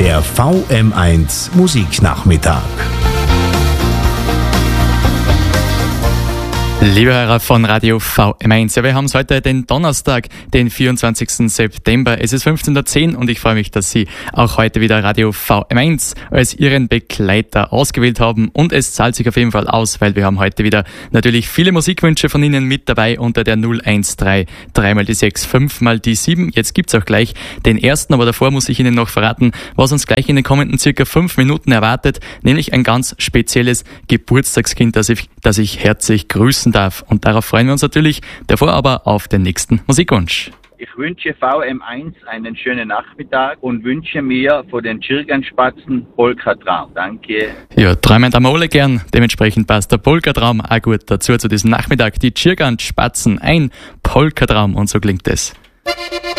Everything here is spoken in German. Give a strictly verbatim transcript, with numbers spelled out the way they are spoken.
Der V M eins Musiknachmittag. Liebe Hörer von Radio V M eins, ja, wir haben heute den Donnerstag, den vierundzwanzigsten September. Es ist fünfzehn Uhr zehn und ich freue mich, dass Sie auch heute wieder Radio V M eins als Ihren Begleiter ausgewählt haben. Und es zahlt sich auf jeden Fall aus, weil wir haben heute wieder natürlich viele Musikwünsche von Ihnen mit dabei unter der null eins drei, drei mal die sechs, fünf mal die sieben. Jetzt gibt's auch gleich den ersten, aber davor muss ich Ihnen noch verraten, was uns gleich in den kommenden circa fünf Minuten erwartet, nämlich ein ganz spezielles Geburtstagskind, das ich, das ich herzlich grüßen darf. Und darauf freuen wir uns natürlich, davor aber auf den nächsten Musikwunsch. Ich wünsche V M eins einen schönen Nachmittag und wünsche mir von den Tschirganspatzen Polkatraum. Danke. Ja, träumen haben wir alle gern. Dementsprechend passt der Polkatraum auch gut dazu zu diesem Nachmittag. Die Tschirganspatzen, ein Polkatraum, und so klingt es.